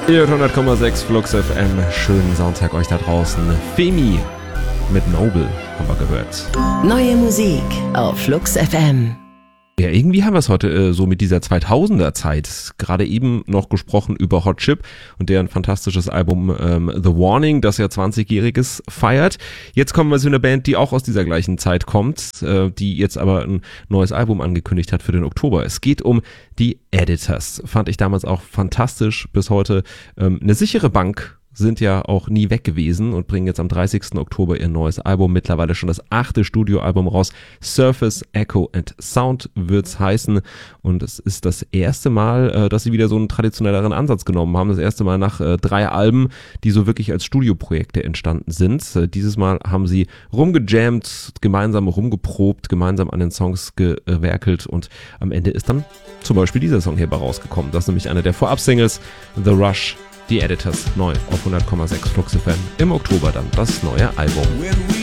Ihr hört 100,6 Flux FM. Schönen Sonntag euch da draußen. Femi mit Noble haben wir gehört. Neue Musik auf Flux FM. Ja, irgendwie haben wir es heute so mit dieser 2000er Zeit. Gerade eben noch gesprochen über Hot Chip und deren fantastisches Album The Warning, das ja 20-Jähriges feiert. Jetzt kommen wir zu einer Band, die auch aus dieser gleichen Zeit kommt, die jetzt aber ein neues Album angekündigt hat für den Oktober. Es geht um die Editors. Fand ich damals auch fantastisch. Bis heute eine sichere Bank. Sind ja auch nie weg gewesen und bringen jetzt am 30. Oktober ihr neues Album, mittlerweile schon das 8. Studioalbum raus. Surface, Echo and Sound wird's heißen und es ist das erste Mal, dass sie wieder so einen traditionelleren Ansatz genommen haben. Das erste Mal nach 3 Alben, die so wirklich als Studioprojekte entstanden sind. Dieses Mal haben sie rumgejammt, gemeinsam rumgeprobt, gemeinsam an den Songs gewerkelt und am Ende ist dann zum Beispiel dieser Song hier rausgekommen. Das ist nämlich eine der Vorab-Singles, The Rush. Die Editors neu auf 100,6 Flux FM. Im Oktober dann das neue Album.